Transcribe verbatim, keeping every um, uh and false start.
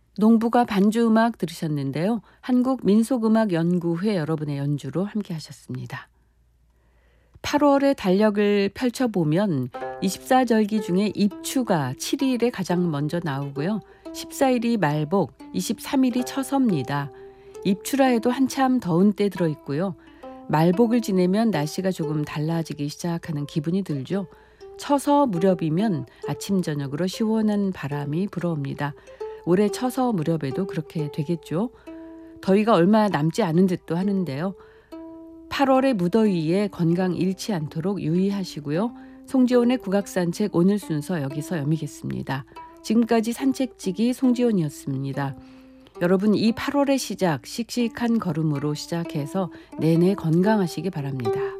농부가 반주음악 들으셨는데요. 한국민속음악연구회 여러분의 연주로 함께 하셨습니다. 팔월의 달력을 펼쳐보면 이십사절기 중에 입추가 칠일에 가장 먼저 나오고요. 십사일이 말복, 이십삼일이 처서입니다. 입추라 해도 한참 더운 때 들어있고요. 말복을 지내면 날씨가 조금 달라지기 시작하는 기분이 들죠. 처서 무렵이면 아침 저녁으로 시원한 바람이 불어옵니다. 올해 처서 무렵에도 그렇게 되겠죠. 더위가 얼마 남지 않은 듯도 하는데요. 팔월의 무더위에 건강 잃지 않도록 유의하시고요. 송지온의 국악산책 오늘 순서 여기서 여미겠습니다. 지금까지 산책지기 송지온이었습니다. 여러분 이 팔월의 시작 씩씩한 걸음으로 시작해서 내내 건강하시기 바랍니다.